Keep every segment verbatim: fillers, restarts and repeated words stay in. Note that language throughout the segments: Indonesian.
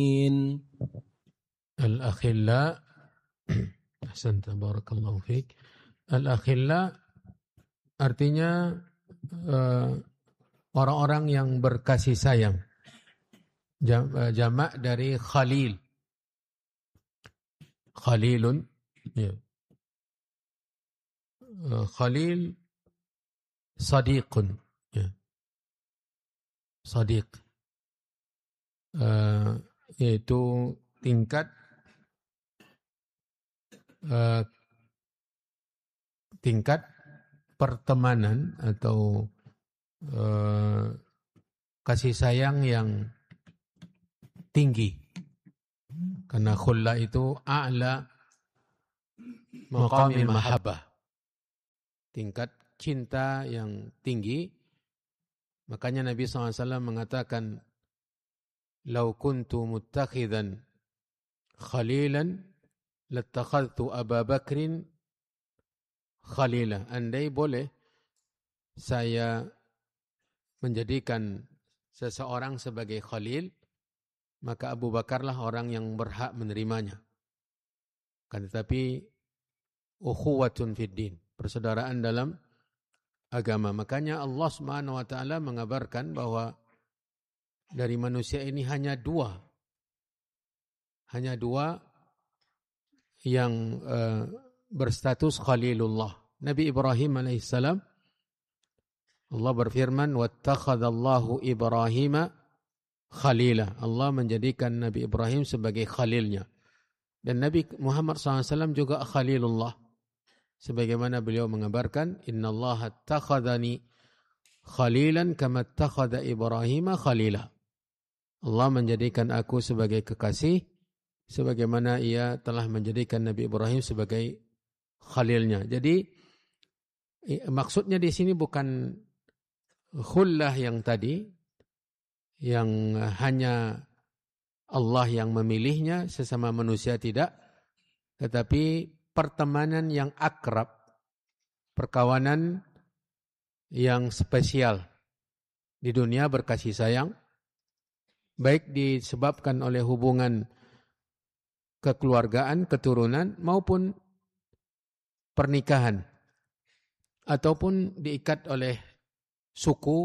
Al-akhilla, ahsanta barakallahu fiik. Al-akhilla artinya uh, orang-orang yang berkasih sayang. Jam, uh, jamak dari khalil. Khalilun, ya. Uh, khalil sadiqun, ya. Sadiq, uh, yaitu tingkat uh, tingkat pertemanan atau uh, kasih sayang yang tinggi. Karena khulla itu a'la maqamil mahabbah, tingkat cinta yang tinggi. Makanya Nabi shallallahu alaihi wasallam mengatakan, "Lau kuntu muttakhidan khalilan lattakhadhtu Aba Bakrin khalila." Andai boleh saya menjadikan seseorang sebagai khalil, maka Abu Bakarlah orang yang berhak menerimanya. Kan tetapi ukhuwatun fid din, persaudaraan dalam agama. Makanya Allah Subhanahu wa taala mengabarkan bahwa dari manusia ini hanya dua hanya dua yang uh, berstatus khalilullah. Nabi Ibrahim alaihissalam, Allah berfirman, "Wattakhadallahu Ibrahima khalila." Allah menjadikan Nabi Ibrahim sebagai khalilnya. Dan Nabi Muhammad shallallahu alaihi wasallam juga khalilullah. Sebagaimana beliau mengabarkan, "Innallaha attakhadhani khalilan kama attakhadha Ibrahima khalila." Allah menjadikan aku sebagai kekasih sebagaimana ia telah menjadikan Nabi Ibrahim sebagai khalilnya. Jadi maksudnya di sini bukan khullah yang tadi, yang hanya Allah yang memilihnya, sesama manusia tidak, tetapi pertemanan yang akrab, perkawanan yang spesial di dunia berkasih sayang, baik disebabkan oleh hubungan kekeluargaan, keturunan, maupun pernikahan, ataupun diikat oleh suku,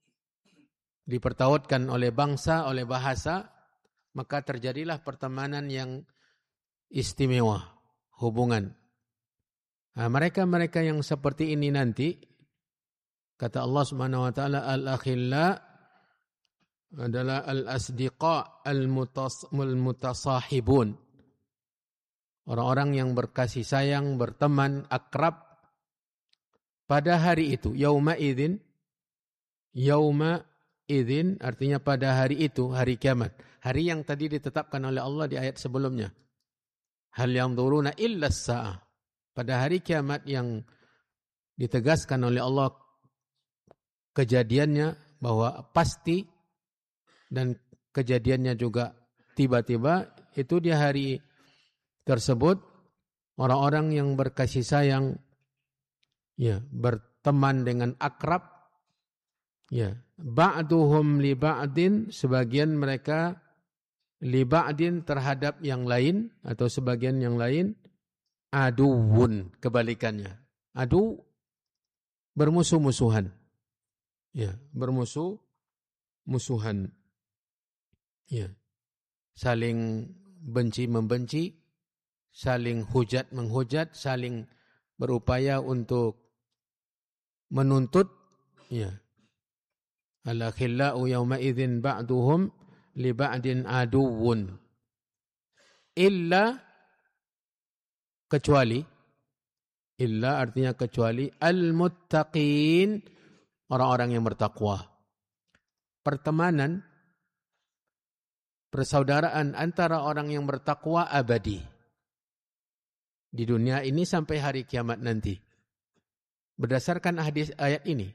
dipertautkan oleh bangsa, oleh bahasa, maka terjadilah pertemanan yang istimewa, hubungan. Nah, mereka-mereka yang seperti ini nanti, kata Allah Subhanahu wa taala, al-akhilla adalah al-asdiqa al-mutasahibun. Orang-orang yang berkasih sayang, berteman, akrab pada hari itu. Yauma idzin, yauma idzin artinya pada hari itu, hari kiamat. Hari yang tadi ditetapkan oleh Allah di ayat sebelumnya. Hal yanzuruna illa as-sa'ah. Pada hari kiamat yang ditegaskan oleh Allah kejadiannya bahwa pasti dan kejadiannya juga tiba-tiba, itu di hari tersebut orang-orang yang berkasih sayang, ya, berteman dengan akrab, ya, ba'duhum li ba'din, sebagian mereka li ba'din terhadap yang lain, atau sebagian yang lain aduwun, kebalikannya. Adu, bermusuh-musuhan. Ya, bermusuh-musuhan. Ya. Saling benci-membenci, saling hujat-menghujat, saling berupaya untuk menuntut, ya. Al-akhillau yawma idzin ba'duhum li ba'din aduwun. Illa, kecuali, illa artinya kecuali, al-muttaqin, orang-orang yang bertakwa. Pertemanan, persaudaraan antara orang yang bertakwa abadi. Di dunia ini sampai hari kiamat nanti. Berdasarkan hadis ayat ini,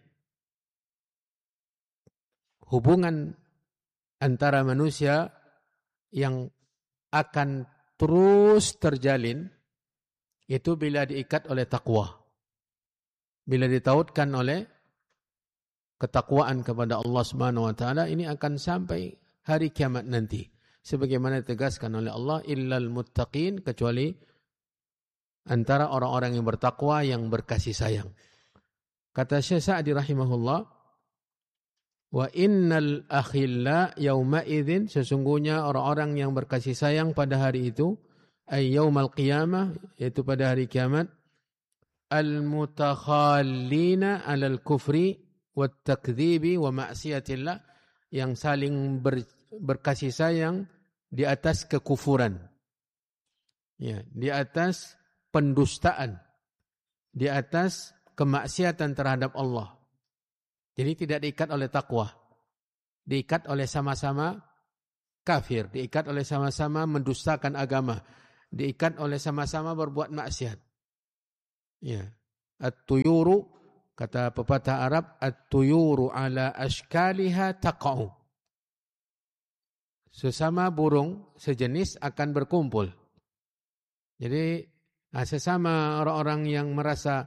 hubungan antara manusia yang akan terus terjalin itu bila diikat oleh takwa. Bila ditautkan oleh ketakwaan kepada Allah Subhanahu wa taala, ini akan sampai hari kiamat nanti. sebagaimana ditegaskan oleh Allah, illal muttaqin, kecuali antara orang-orang yang bertakwa yang berkasih sayang. Kata Syekh Sa'di rahimahullah, wa innal akhilla yauma idzin, sesungguhnya orang-orang yang berkasih sayang pada hari itu, ay yaumal qiyamah, yaitu pada hari kiamat, al mutakhallina 'alal kufri wat takdzibi wa ma'siyatillah, yang saling ber, berkasih sayang di atas kekufuran. Ya, di atas pendustaan, di atas kemaksiatan terhadap Allah. Jadi tidak diikat oleh takwa, diikat oleh sama-sama kafir, diikat oleh sama-sama mendustakan agama, diikat oleh sama-sama berbuat maksiat. Ya, at-tuyuru, kata pepatah Arab, at-tuyuru ala ashkaliha taqa'u. Sesama burung sejenis akan berkumpul. Jadi nah, sesama orang-orang yang merasa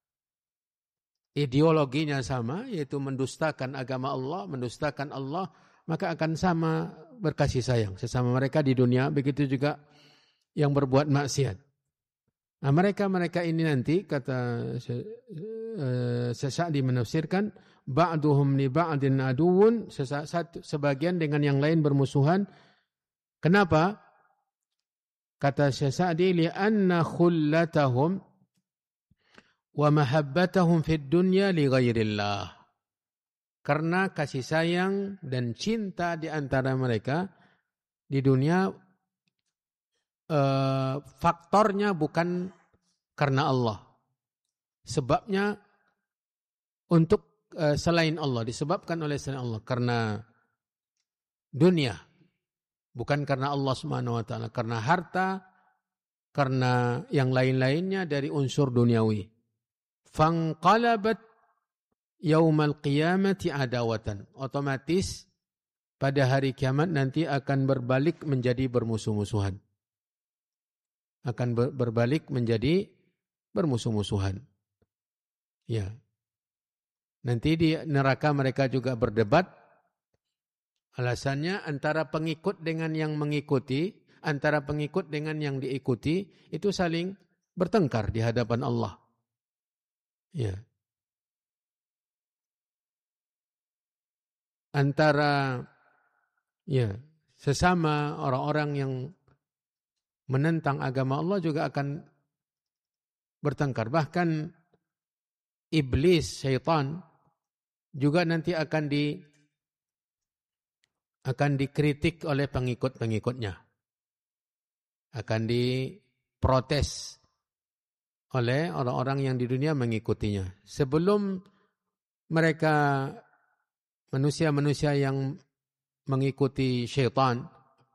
ideologinya sama, yaitu mendustakan agama Allah, mendustakan Allah, maka akan sama berkasih sayang sesama mereka di dunia, begitu juga yang berbuat maksiat. Nah, mereka-mereka ini nanti, kata Sa'di menafsirkan, ba'duhum li ba'din aduun, sebagian dengan yang lain bermusuhan. Kenapa? Kata Syekh Sa'di, li'anna khullatahum wa mahabbatahum fid dunya li ghairillah. Karena kasih sayang dan cinta di antara mereka di dunia eh, faktornya bukan karena Allah. Sebabnya untuk eh, selain Allah, disebabkan oleh selain Allah, karena dunia. Bukan karena Allah Subhanahu wa taala, karena harta, karena yang lain-lainnya dari unsur duniawi. Fanqalabat yaumal qiyamati adawatan. Otomatis pada hari kiamat nanti akan berbalik menjadi bermusuh-musuhan. Akan ber- berbalik menjadi bermusuh-musuhan. Ya. Nanti di neraka mereka juga berdebat. Alasannya antara pengikut dengan yang mengikuti, antara pengikut dengan yang diikuti, itu saling bertengkar di hadapan Allah. Ya. Antara ya, sesama orang-orang yang menentang agama Allah juga akan bertengkar. Bahkan iblis, syaitan juga nanti akan di akan dikritik oleh pengikut-pengikutnya. Akan diprotes oleh orang-orang yang di dunia mengikutinya. Sebelum mereka manusia-manusia yang mengikuti syaitan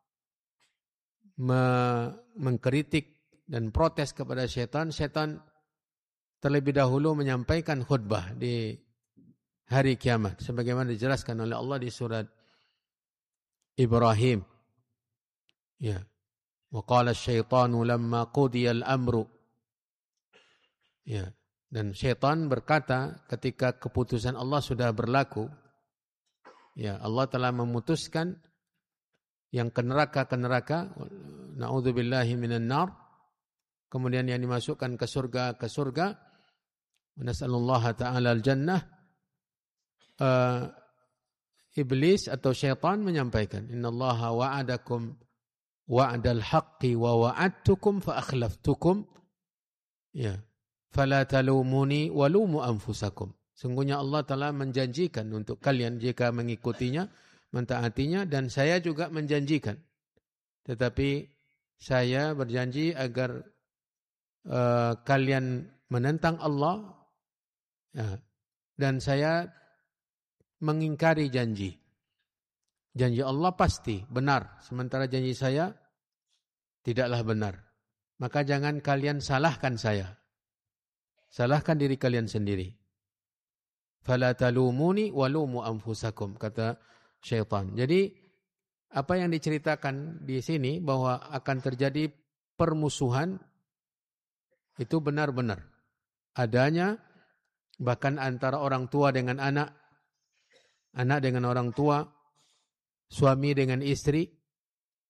me- mengkritik dan protes kepada syaitan, syaitan terlebih dahulu menyampaikan khutbah di hari kiamat. Sebagaimana dijelaskan oleh Allah di surat Ibrahim. Ya. Wa qala asy-syaitanu lamma qudiya al-amru. Ya. Dan syaitan berkata ketika keputusan Allah sudah berlaku, ya, Allah telah memutuskan yang ke neraka ke neraka, na'udzubillahi minan nar, kemudian yang dimasukkan ke surga ke surga, nasallallahu ta'ala al-jannah. Uh, Iblis atau syaitan menyampaikan, innallaha wa'adakum wa'dal haqqi wa wa'adtukum fa akhlaftukum, ya, fala talumuni walumu anfusakum. Sungguhnya Allah telah menjanjikan untuk kalian jika mengikutinya, mentaatinya, dan saya juga menjanjikan. Tetapi saya berjanji agar uh, kalian menentang Allah, ya, dan saya mengingkari janji. Janji Allah pasti benar, sementara janji saya tidaklah benar. Maka jangan kalian salahkan saya. Salahkan diri kalian sendiri. Fala talumuni walumu anfusakum, kata syaitan. Jadi apa yang diceritakan di sini bahwa akan terjadi permusuhan itu benar-benar adanya, bahkan antara orang tua dengan anak, anak dengan orang tua, suami dengan istri,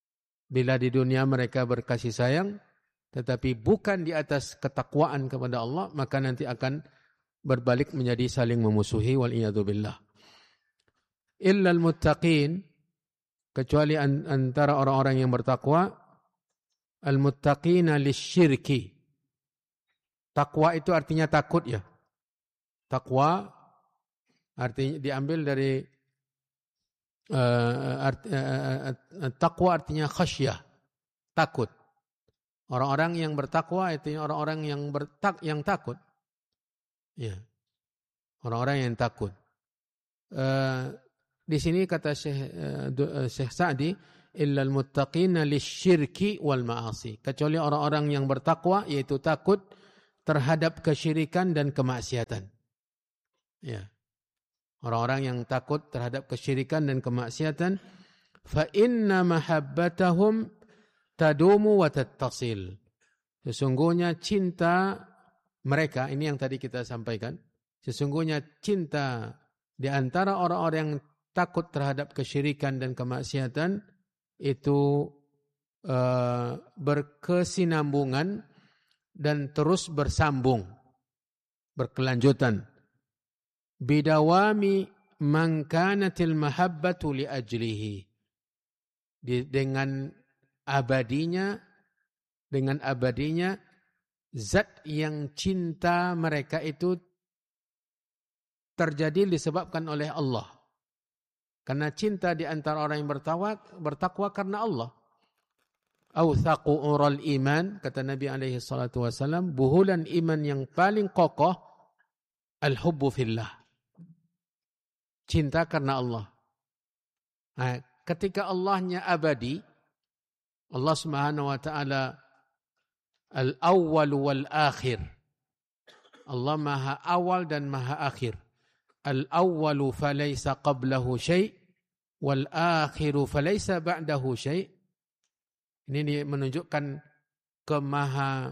Bila di dunia mereka berkasih sayang, tetapi bukan di atas ketakwaan kepada Allah, maka nanti akan berbalik menjadi saling memusuhi, wal'iyadzubillah. Illal muttaqin, kecuali antara orang-orang yang bertakwa, al-muttaqina lisyirki. Takwa itu artinya takut ya. Takwa artinya diambil dari uh, art, uh, uh, takwa artinya khasyah, takut. Orang-orang yang bertakwa itu orang-orang yang bertak yang takut. Ya. Orang-orang yang takut. Uh, di sini kata Syekh uh, Syekh Sa'di, illal muttaqina lisyirki wal ma'asi. Kecuali orang-orang yang bertakwa yaitu takut terhadap kesyirikan dan kemaksiatan. Ya. Orang-orang yang takut terhadap kesyirikan dan kemaksiatan, fa inna mahabbatahum tadumu wa tattasil. Sesungguhnya cinta mereka, ini yang tadi kita sampaikan, sesungguhnya cinta di antara orang-orang yang takut terhadap kesyirikan dan kemaksiatan itu uh, berkesinambungan dan terus bersambung, berkelanjutan. Bidawami man kanatil mahabbatu li ajlihi. Dengan abadinya, dengan abadinya zat yang cinta mereka itu terjadi disebabkan oleh Allah. Karena cinta di antara orang yang bertakwa, bertakwa karena Allah. Awthaqu ural iman, kata Nabi alaihi salatu wasallam, buhulan iman yang paling kokoh al-hubbu fillah. Cinta karena Allah. Nah, ketika Allahnya abadi, Allah Subhanahu wa taala al-awwal wal akhir. Allah Maha awal dan Maha akhir. Al-awwalu falaysa qablahu syai' wal akhiru falaysa ba'dahu syai'. Ini menunjukkan kemaha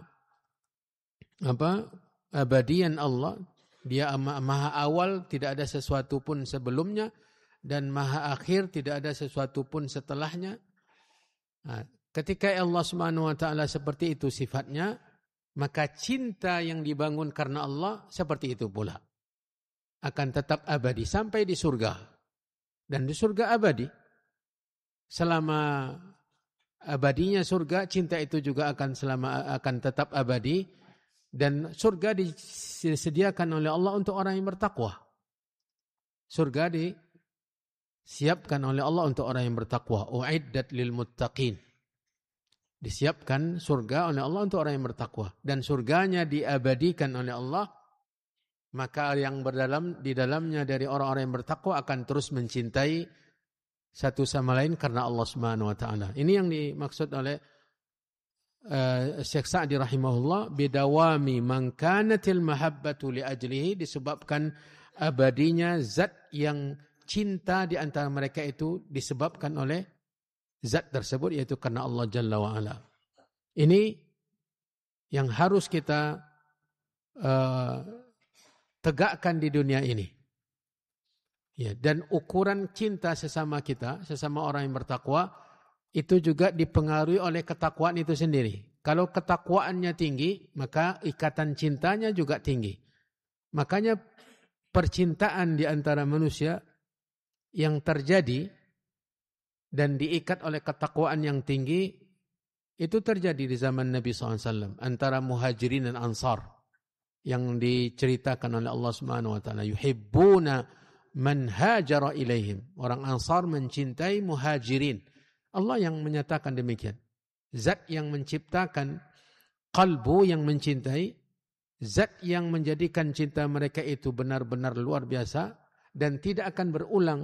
apa? Abadian Allah. Dia maha awal, tidak ada sesuatu pun sebelumnya, dan maha akhir, tidak ada sesuatu pun setelahnya. Nah, ketika Allah Subhanahu wa taala seperti itu sifatnya, maka cinta yang dibangun karena Allah seperti itu pula. Akan tetap abadi sampai di surga. Dan di surga abadi. Selama abadinya surga, cinta itu juga akan selama akan tetap abadi, dan surga disediakan oleh Allah untuk orang yang bertakwa. Surga disiapkan oleh Allah untuk orang yang bertakwa. Uiddat lil muttaqin. Disiapkan surga oleh Allah untuk orang yang bertakwa, dan surganya diabadikan oleh Allah, maka yang berdalam di dalamnya dari orang-orang yang bertakwa akan terus mencintai satu sama lain karena Allah Subhanahu wa taala. Ini yang dimaksud oleh uh, Syekh Sa'di rahimahullah, bidawami man kanatil mahabbatu li ajlihi, disebabkan abadinya zat yang cinta di antara mereka itu disebabkan oleh zat tersebut, yaitu karena Allah Jalla wa Ala. Ini yang harus kita uh, tegakkan di dunia ini. Ya, dan ukuran cinta sesama kita, sesama orang yang bertakwa, itu juga dipengaruhi oleh ketakwaan itu sendiri. Kalau ketakwaannya tinggi, maka ikatan cintanya juga tinggi. Makanya percintaan di antara manusia yang terjadi dan diikat oleh ketakwaan yang tinggi, itu terjadi di zaman Nabi shallallahu alaihi wasallam antara muhajirin dan ansar, yang diceritakan oleh Allah Subhanahu wa taala, yuhibbuna man hajara ilaihim. Orang ansar mencintai muhajirin. Allah yang menyatakan demikian. Zat yang menciptakan kalbu yang mencintai, zat yang menjadikan cinta mereka itu benar-benar luar biasa dan tidak akan berulang,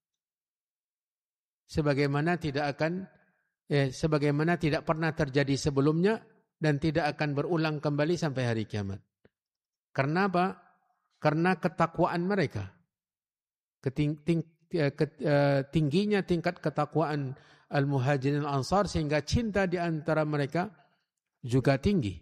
sebagaimana tidak akan eh, sebagaimana tidak pernah terjadi sebelumnya dan tidak akan berulang kembali sampai hari kiamat. Karena apa? Karena ketakwaan mereka. Keting, ting, ket, uh, tingginya tingkat ketakwaan al-muhajirin al-ansar, sehingga cinta di antara mereka juga tinggi.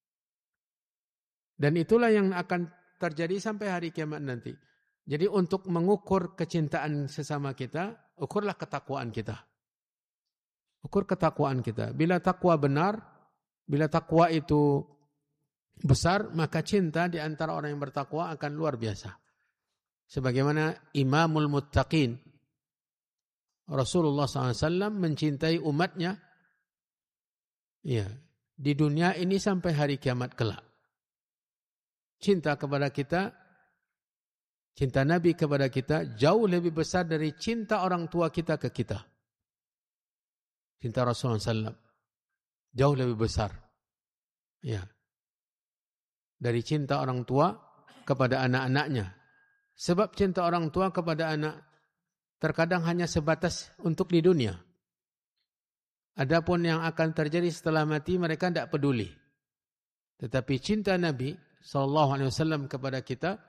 Dan itulah yang akan terjadi sampai hari kiamat nanti. Jadi untuk mengukur kecintaan sesama kita, ukurlah ketakwaan kita. Ukur ketakwaan kita. Bila takwa benar, bila takwa itu besar, maka cinta di antara orang yang bertakwa akan luar biasa. Sebagaimana Imamul Muttaqin, Rasulullah shallallahu alaihi wasallam mencintai umatnya ya, di dunia ini sampai hari kiamat kelak. Cinta kepada kita, cinta Nabi kepada kita jauh lebih besar dari cinta orang tua kita ke kita. Cinta Rasulullah shallallahu alaihi wasallam jauh lebih besar. Ya. Dari cinta orang tua kepada anak-anaknya. Sebab cinta orang tua kepada anak terkadang hanya sebatas untuk di dunia. Adapun yang akan terjadi setelah mati mereka tidak peduli. Tetapi cinta Nabi sallallahu alaihi wasallam kepada kita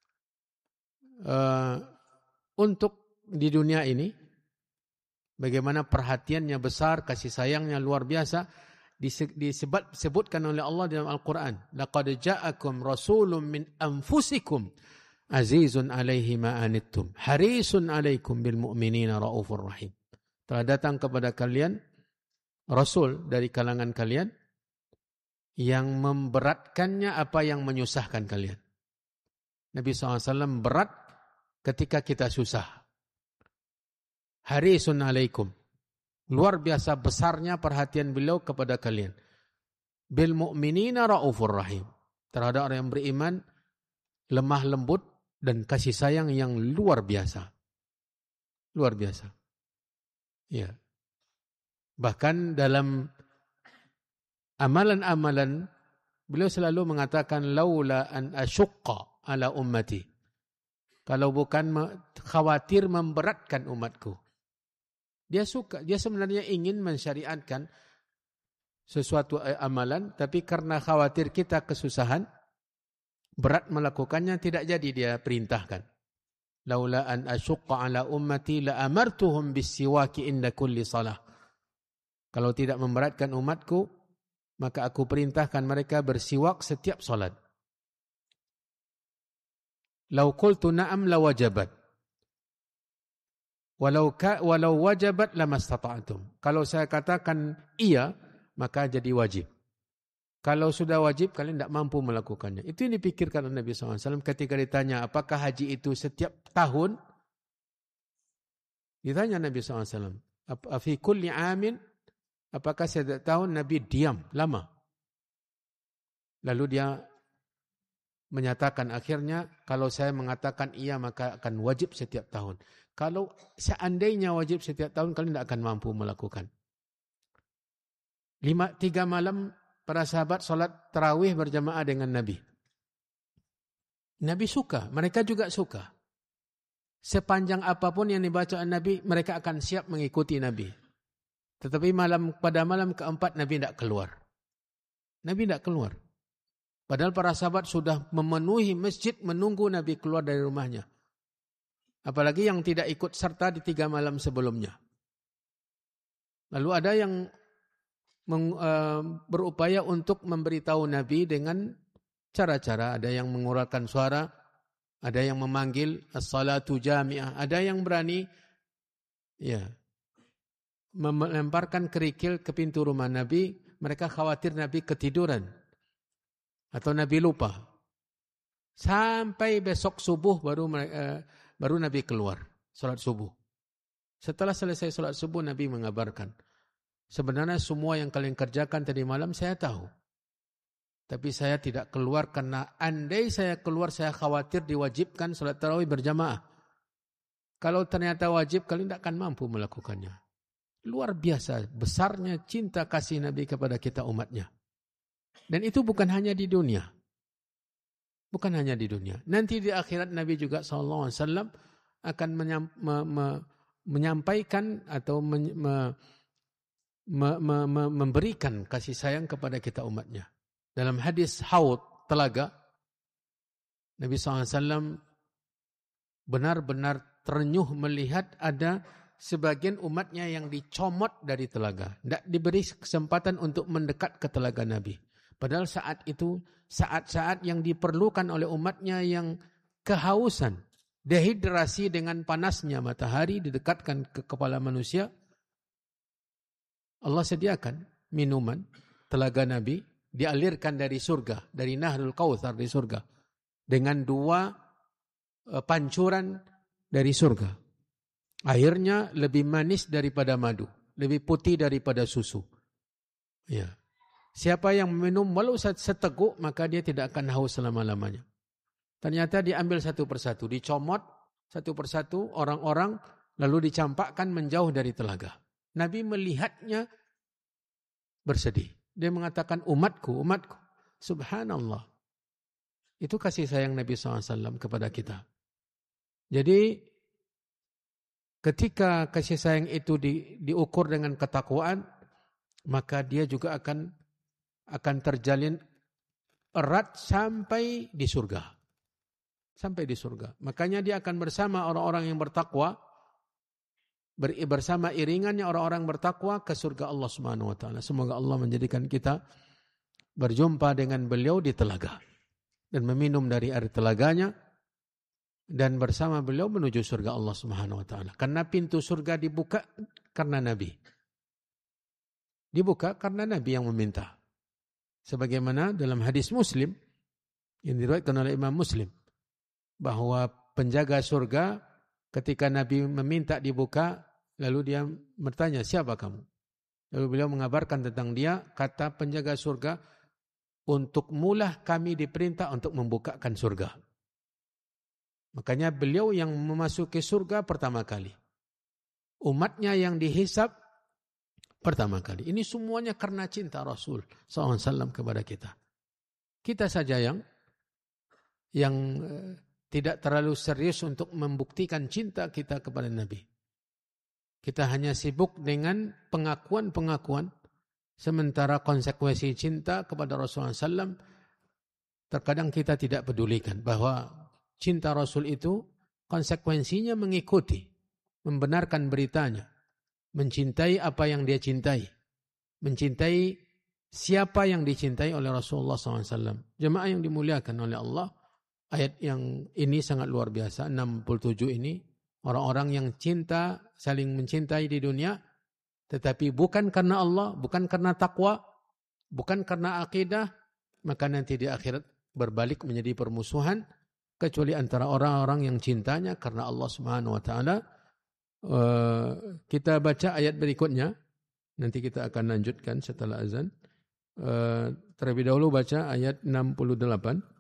uh, untuk di dunia ini, bagaimana perhatiannya besar, kasih sayangnya luar biasa, disebut, disebutkan oleh Allah dalam Al-Quran. Laqad ja'akum rasulun min anfusikum azizun alaihi ma anittum harisun alaikum bil mu'minina raufur rahim. Telah datang kepada kalian rasul dari kalangan kalian yang memberatkannya apa yang menyusahkan kalian. Nabi shallallahu alaihi wasallam berat ketika kita susah. Harisun alaikum. Luar biasa besarnya perhatian beliau kepada kalian. Bil mu'minina raufur rahim. Terhadap orang yang beriman, lemah lembut dan kasih sayang yang luar biasa. Luar biasa. Ya. Bahkan dalam amalan-amalan, beliau selalu mengatakan, laula an asyukka ala ummati. Kalau bukan khawatir memberatkan umatku. Dia suka, dia sebenarnya ingin mensyariatkan sesuatu amalan, tapi karena khawatir kita kesusahan, berat melakukannya, tidak jadi dia perintahkan. Laula an asyukka ala ummati la amartuhum bisiwaki inda kulli salah. Kalau tidak memberatkan umatku, maka aku perintahkan mereka bersiwak setiap salat. Lau qultu na'am la wajabat. Walau ka, walau wajabat lamastata'tum. Kalau saya katakan iya, maka jadi wajib. Kalau sudah wajib, kalian tidak mampu melakukannya. Itu yang dipikirkan oleh Nabi shallallahu alaihi wasallam ketika ditanya, apakah haji itu setiap tahun? Ditanya Nabi shallallahu alaihi wasallam, afi kulli amin, apakah setiap tahun? Nabi diam, lama. Lalu dia menyatakan akhirnya, kalau saya mengatakan iya, maka akan wajib setiap tahun. Kalau seandainya wajib setiap tahun, kalian tidak akan mampu melakukan. Lima, tiga malam, para sahabat sholat tarawih berjamaah dengan Nabi. Nabi suka, mereka juga suka. Sepanjang apapun yang dibaca Nabi, mereka akan siap mengikuti Nabi. Tetapi malam pada malam keempat, Nabi tidak keluar. Nabi tidak keluar. Padahal para sahabat sudah memenuhi masjid menunggu Nabi keluar dari rumahnya. Apalagi yang tidak ikut serta di tiga malam sebelumnya. Lalu ada yang Meng, uh, berupaya untuk memberitahu Nabi dengan cara-cara. Ada yang mengurangkan suara, ada yang memanggil as-salatu jami'ah, ada yang berani ya melemparkan kerikil ke pintu rumah Nabi. Mereka khawatir Nabi ketiduran atau Nabi lupa. Sampai besok subuh baru uh, baru Nabi keluar salat subuh. Setelah selesai salat subuh, Nabi mengabarkan, sebenarnya semua yang kalian kerjakan tadi malam saya tahu. Tapi saya tidak keluar karena andai saya keluar saya khawatir diwajibkan salat tarawih berjamaah. Kalau ternyata wajib kalian tidak akan mampu melakukannya. Luar biasa besarnya cinta kasih Nabi kepada kita umatnya. Dan itu bukan hanya di dunia. Bukan hanya di dunia. Nanti di akhirat Nabi juga sallallahu alaihi wasallam akan menyam, me, me, menyampaikan atau me, me, Me, me, me, memberikan kasih sayang kepada kita umatnya. Dalam hadis Haud, telaga, Nabi shallallahu alaihi wasallam benar-benar terenyuh melihat ada sebagian umatnya yang dicomot dari telaga. Tidak diberi kesempatan untuk mendekat ke telaga Nabi. Padahal saat itu, saat-saat yang diperlukan oleh umatnya yang kehausan, dehidrasi dengan panasnya matahari didekatkan ke kepala manusia, Allah sediakan minuman telaga Nabi dialirkan dari surga, dari Nahrul Kautsar di surga dengan dua uh, pancuran dari surga. Airnya lebih manis daripada madu, lebih putih daripada susu. Ya. Siapa yang meminum walau seteguk maka dia tidak akan haus selama-lamanya. Ternyata diambil satu persatu, dicomot satu persatu orang-orang lalu dicampakkan menjauh dari telaga. Nabi melihatnya bersedih. Dia mengatakan umatku, umatku. Subhanallah. Itu kasih sayang Nabi shallallahu alaihi wasallam kepada kita. Jadi ketika kasih sayang itu di, diukur dengan ketakwaan, maka dia juga akan akan terjalin erat sampai di surga. Sampai di surga. Makanya dia akan bersama orang-orang yang bertakwa, bersama iringannya orang-orang bertakwa ke surga Allah Subhanahu wa taala. Semoga Allah menjadikan kita berjumpa dengan beliau di telaga dan meminum dari air telaganya dan bersama beliau menuju surga Allah Subhanahu wa taala. Karena pintu surga dibuka karena Nabi. Dibuka karena Nabi yang meminta. Sebagaimana dalam hadis Muslim yang diriwayatkan oleh Imam Muslim bahwa penjaga surga ketika Nabi meminta dibuka, lalu dia bertanya, siapa kamu? Lalu beliau mengabarkan tentang dia, kata penjaga surga, untuk mulah kami diperintah untuk membukakan surga. Makanya beliau yang memasuki surga pertama kali. Umatnya yang dihisab pertama kali. Ini semuanya karena cinta Rasul shallallahu alaihi wasallam kepada kita. Kita saja yang yang tidak terlalu serius untuk membuktikan cinta kita kepada Nabi. Kita hanya sibuk dengan pengakuan-pengakuan, sementara konsekuensi cinta kepada Rasulullah shallallahu alaihi wasallam terkadang kita tidak pedulikan, bahwa cinta Rasul itu konsekuensinya mengikuti, membenarkan beritanya, mencintai apa yang dia cintai, mencintai siapa yang dicintai oleh Rasulullah shallallahu alaihi wasallam. Jemaah yang dimuliakan oleh Allah, ayat yang ini sangat luar biasa, enam puluh tujuh ini, orang-orang yang cinta, saling mencintai di dunia, tetapi bukan karena Allah, bukan karena takwa, bukan karena akidah, maka nanti di akhirat berbalik menjadi permusuhan, kecuali antara orang-orang yang cintanya karena Allah Subhanahu wa taala. Uh, kita baca ayat berikutnya, nanti kita akan lanjutkan setelah azan. Uh, terlebih dahulu baca ayat enam puluh delapan.